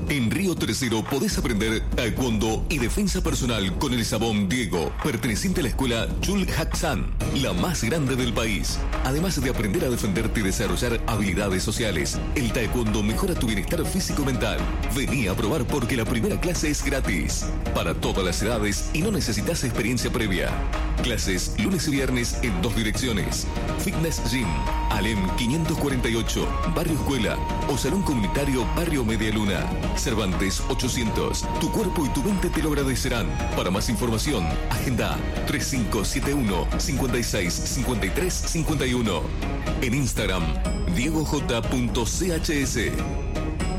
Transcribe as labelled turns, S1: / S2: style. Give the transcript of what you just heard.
S1: En Río Tercero podés aprender taekwondo y defensa personal con el Sabón Diego, perteneciente a la escuela Chul Haksan, la más grande del país. Además de aprender a defenderte y desarrollar habilidades sociales, el taekwondo mejora tu bienestar físico-mental. Vení a probar porque la primera clase es gratis. Para todas las edades y no necesitas experiencia previa. Clases lunes y viernes en 2 direcciones. Fitness Gym, Alem 548, Barrio Escuela o Salón Comunitario Barrio Media Luna. Cervantes 800. Tu cuerpo y tu mente te lo agradecerán. Para más información, agenda 3571 56 53 51. En Instagram, diegoj.chs.